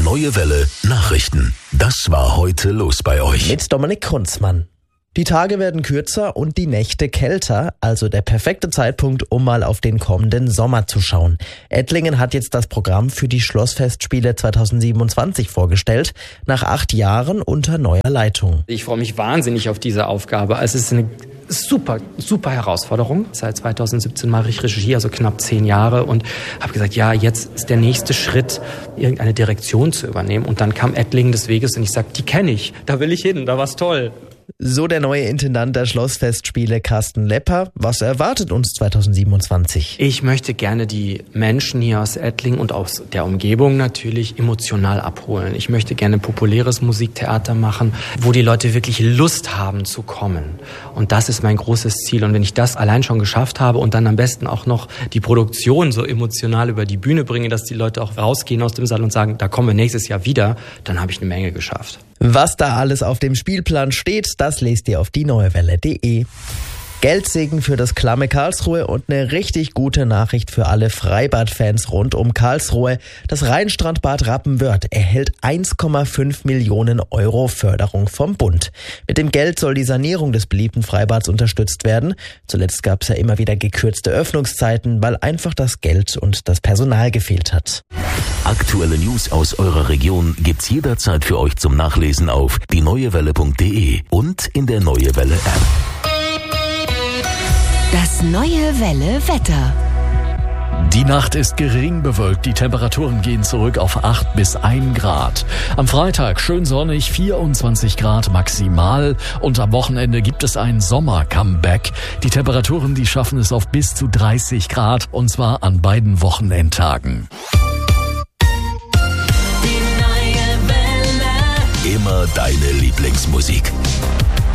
Neue Welle Nachrichten. Das war heute los bei euch. Mit Dominik Kunzmann. Die Tage werden kürzer und die Nächte kälter, also der perfekte Zeitpunkt, um mal auf den kommenden Sommer zu schauen. Ettlingen hat jetzt das Programm für die Schlossfestspiele 2027 vorgestellt, nach 8 Jahren unter neuer Leitung. Ich freue mich wahnsinnig auf diese Aufgabe. Es ist eine super Herausforderung. Seit 2017 mache ich Regie, also knapp 10 Jahre, und habe gesagt, ja, jetzt ist der nächste Schritt, irgendeine Direktion zu übernehmen. Und dann kam Ettlingen des Weges und ich sage, die kenne ich, da will ich hin, da war's toll. So der neue Intendant der Schlossfestspiele, Carsten Lepper. Was erwartet uns 2027? Ich möchte gerne die Menschen hier aus Ettlingen und aus der Umgebung natürlich emotional abholen. Ich möchte gerne populäres Musiktheater machen, wo die Leute wirklich Lust haben zu kommen. Und das ist mein großes Ziel. Und wenn ich das allein schon geschafft habe und dann am besten auch noch die Produktion so emotional über die Bühne bringe, dass die Leute auch rausgehen aus dem Saal und sagen, da kommen wir nächstes Jahr wieder, dann habe ich eine Menge geschafft. Was da alles auf dem Spielplan steht, das lest ihr auf dieneuewelle.de. Geldsegen für das klamme Karlsruhe und eine richtig gute Nachricht für alle Freibad-Fans rund um Karlsruhe. Das Rheinstrandbad Rappenwörth erhält 1,5 Millionen Euro Förderung vom Bund. Mit dem Geld soll die Sanierung des beliebten Freibads unterstützt werden. Zuletzt gab es ja immer wieder gekürzte Öffnungszeiten, weil einfach das Geld und das Personal gefehlt hat. Aktuelle News aus eurer Region gibt's jederzeit für euch zum Nachlesen auf dieneuewelle.de und in der Neue Welle App. Das Neue Welle Wetter. Die Nacht ist gering bewölkt, die Temperaturen gehen zurück auf 8 bis 1 Grad. Am Freitag schön sonnig, 24 Grad maximal, und am Wochenende gibt es ein Sommer-Comeback. Die Temperaturen, die schaffen es auf bis zu 30 Grad, und zwar an beiden Wochenendtagen. Immer deine Lieblingsmusik.